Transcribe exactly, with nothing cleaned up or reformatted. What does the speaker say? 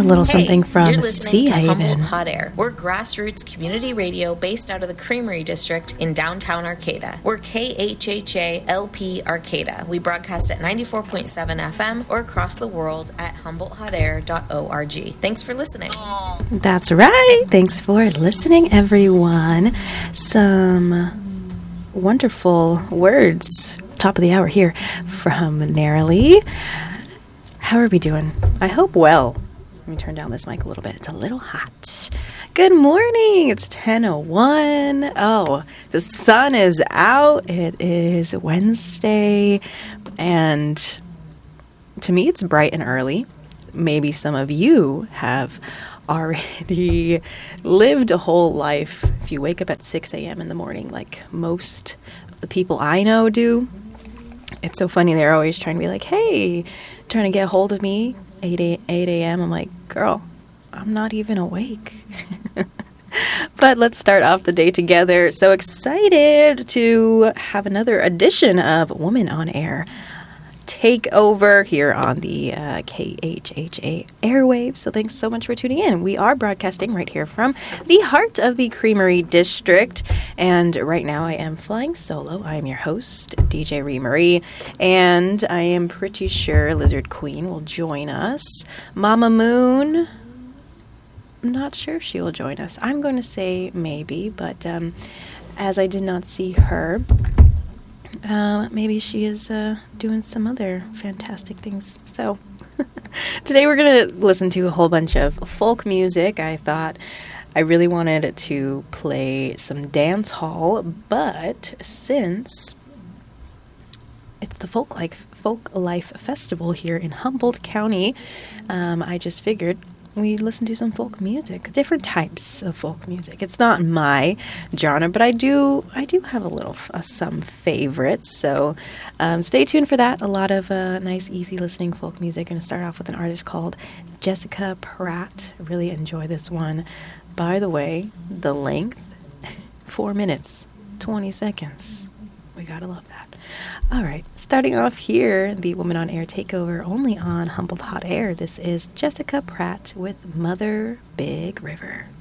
A little something hey, from you're listening Sea to Haven. Humboldt Hot Air. We're grassroots community radio based out of the Creamery District in downtown Arcata. We're K H H A L P Arcata. We broadcast at ninety-four point seven F M or across the world at humboldt hot air dot org. Thanks for listening. That's right. Thanks for listening, everyone. Some wonderful words. Top of the hour here from Narrowly. How are we doing? I hope well. Let me turn down this mic a little bit. It's a little hot. Good morning. It's ten oh one. Oh, the sun is out. It is Wednesday. And to me, it's bright and early. Maybe some of you have already lived a whole life. If you wake up at six a.m. in the morning, like most of the people I know do, it's so funny. They're always trying to be like, hey, trying to get a hold of me. eight a.m. I'm like, girl, I'm not even awake. But let's start off the day together. So excited to have another edition of Woman on Air take over here on the uh, K H H A airwaves. So thanks so much for tuning in. We are broadcasting right here from the heart of the Creamery District. And right now I am flying solo. I am your host, D J Ree Marie. And I am pretty sure Lizard Queen will join us. Mama Moon, I'm not sure if she will join us. I'm going to say maybe, but um, as I did not see her, Uh, maybe she is uh, doing some other fantastic things. So today we're going to listen to a whole bunch of folk music. I thought I really wanted to play some dance hall, but since it's the Folk Life, Folk Life Festival here in Humboldt County, um, I just figured we listen to some folk music, different types of folk music. It's not my genre, but I do I do have a little uh, some favorites. So um, stay tuned for that. A lot of uh, nice, easy listening folk music. I'm going to start off with an artist called Jessica Pratt. I really enjoy this one. By the way, the length, four minutes, twenty seconds. We gotta love that. All right, starting off here, the Woman on Air takeover only on Humboldt Hot Air. This is Jessica Pratt with Mother Big River.